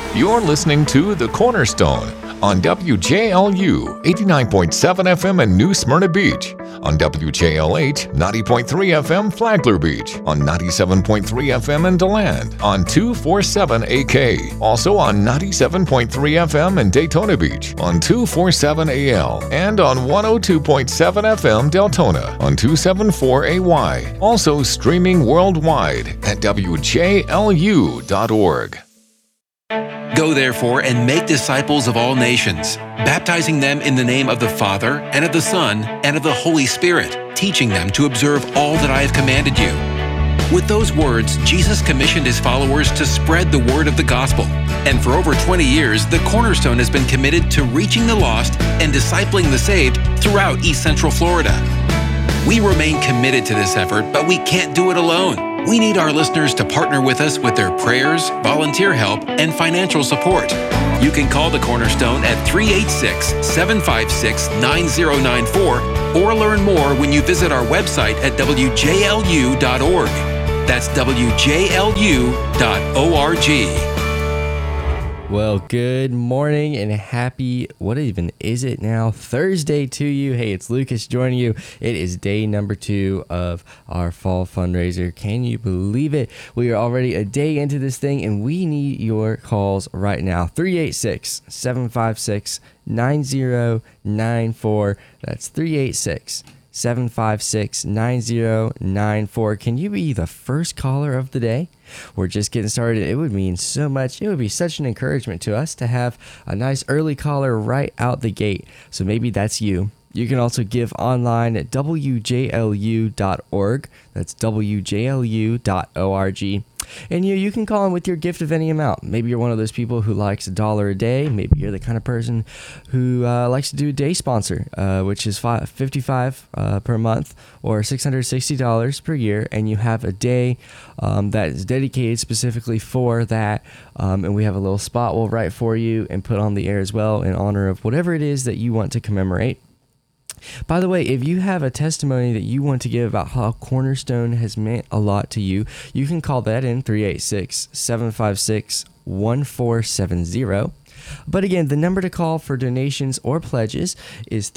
You're listening to The Cornerstone on WJLU 89.7 FM in New Smyrna Beach, on WJLH 90.3 FM Flagler Beach, on 97.3 FM in DeLand, on 247 AK, also on 97.3 FM in Daytona Beach, on 247 AL, and on 102.7 FM Deltona, on 274 AY, also streaming worldwide at WJLU.org. Go therefore and make disciples of all nations, baptizing them in the name of the Father, and of the Son, and of the Holy Spirit, teaching them to observe all that I have commanded you. With those words, Jesus commissioned his followers to spread the word of the gospel. And for over 20 years, the Cornerstone has been committed to reaching the lost and discipling the saved throughout East Central Florida. We remain committed to this effort, but we can't do it alone. We need our listeners to partner with us with their prayers, volunteer help, and financial support. You can call the Cornerstone at 386-756-9094 or learn more when you visit our website at WJLU.org. That's WJLU.org. Well, good morning and happy, what even is it now, Thursday to you. Hey, it's Lucas joining you. It is day number 2 of our fall fundraiser. Can you believe it? We are already a day into this thing and we need your calls right now. 386-756-9094. That's 386-756-9094. Can you be the first caller of the day? We're just getting started. It would mean so much. It would be such an encouragement to us to have a nice early caller right out the gate. So maybe that's you. You can also give online at WJLU.org. That's WJLU.org. And you can call in with your gift of any amount. Maybe you're one of those people who likes $1 a day. Maybe you're the kind of person who likes to do a day sponsor, which is $55 per month or $660 per year. And you have a day that is dedicated specifically for that. And we have a little spot we'll write for you and put on the air as well in honor of whatever it is that you want to commemorate. By the way, if you have a testimony that you want to give about how Cornerstone has meant a lot to you, you can call that in 386-756-1470. But again, the number to call for donations or pledges is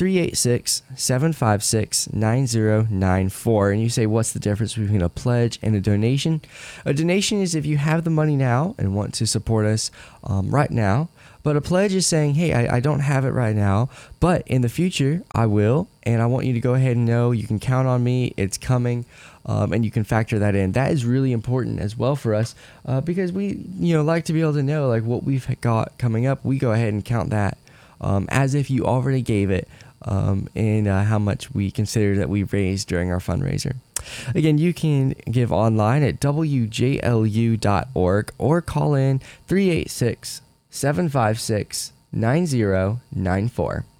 386-756-9094. And you say, what's the difference between a pledge and a donation? A donation is if you have the money now and want to support us right now. But a pledge is saying, hey, I don't have it right now, but in the future I will, and I want you to go ahead and know you can count on me, it's coming, and you can factor that in. That is really important as well for us because we like to be able to know like what we've got coming up. We go ahead and count that as if you already gave it and how much we consider that we raised during our fundraiser. Again, you can give online at WJLU.org or call in 386-756-9094.